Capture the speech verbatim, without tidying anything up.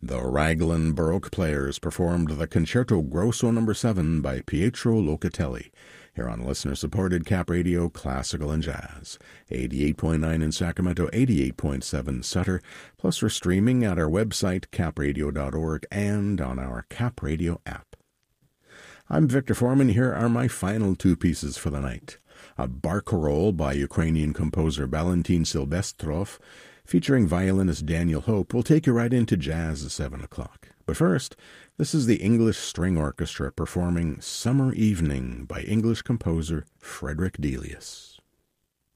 The Raglan Baroque Players performed the Concerto Grosso number seven by Pietro Locatelli, here on listener-supported Cap Radio Classical and Jazz, eighty-eight point nine in Sacramento, eighty-eight point seven Sutter, plus we're streaming at our website, cap radio dot org, and on our Cap Radio app. I'm Victor Foreman. Here are my final two pieces for the night. A barcarolle by Ukrainian composer Valentin Silvestrov, featuring violinist Daniel Hope, will take you right into jazz at seven o'clock. But first, this is the English String Orchestra performing Summer Evening by English composer Frederick Delius.